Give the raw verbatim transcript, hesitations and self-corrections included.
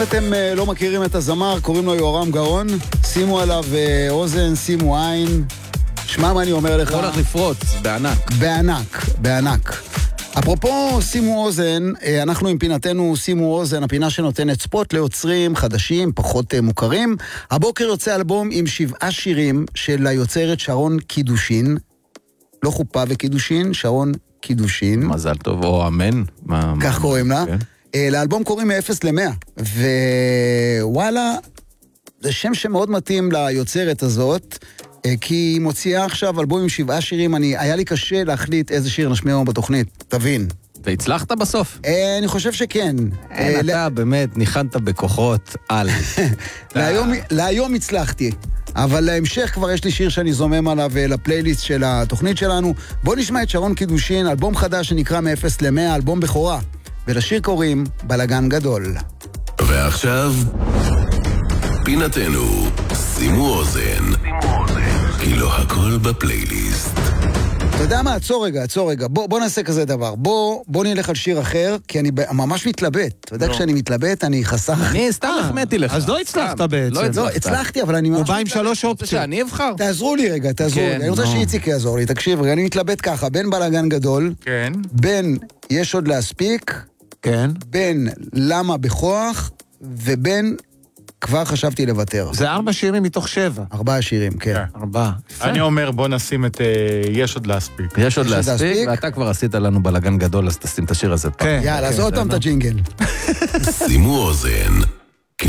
אתם לא מכירים את הזמר, קוראים לו יורם גאון, שימו עליו אוזן, שימו עין, שמע מה אני אומר לך. הולך לפרוץ, בענק. בענק, בענק. אפרופו שימו אוזן, אנחנו עם פינתנו שימו אוזן, הפינה שנותנת ספוט ליוצרים חדשים, פחות מוכרים. הבוקר יוצא אלבום עם שבעה שירים של היוצרת שרון קידושין, לא חופה וקידושין, שרון קידושין. מזל טוב, או אמן. כך קוראים לה. לאלבום קוראים מ-אפס למאה, ווואלה, זה שם שמאוד מתאים ליוצרת הזאת, כי היא מוציאה עכשיו אלבום עם שבעה שירים, אני, היה לי קשה להחליט איזה שיר נשמיע היום בתוכנית, תבין. והצלחת בסוף? אני חושב שכן. אין, אתה באמת ניחנת בכוחות על. להיום הצלחתי, אבל להמשך כבר יש לי שיר שאני זומם עליו לפלייליסט של התוכנית שלנו. בוא נשמע את שרון קידושין, אלבום חדש שנקרא מ-אפס למאה, אלבום בכורה. ולשיר קוראים בלגן גדול. ועכשיו פינתנו שימו אוזן, כי לא הכל בפלייליסט. אתה יודע מה? עצור רגע, עצור רגע. בוא, בוא נעשה כזה דבר. בוא, בוא נלך על שיר אחר, כי אני ממש מתלבט. אתה יודע, כשאני מתלבט, אני חסך. אני סתם החמאתי לך. אז לא הצלחת בעצם. לא, הצלחתי, אבל אני ממש... הוא בא עם שלוש אופציות. שאני אבחר. תעזרו לי רגע, תעזרו לי. אני רוצה שאיציק יעזור לי. תקשיב, רגע, אני מתלבט ככה. בין בלגן גדול, כן. בין יש עוד להספיק, כן. בין למה בכוח, ובין כבר חשבתי לוותר. זה ארבע שירים מתוך שבע. ארבעה שירים, כן. ארבעה. אני אומר, בוא נשים את יש עוד להספיק. יש עוד להספיק, ואתה כבר עשית לנו בלגן גדול, אז תשים את השיר הזה פה. יאללה, אז עוד פעם את הג'ינגל. שימו אוזן,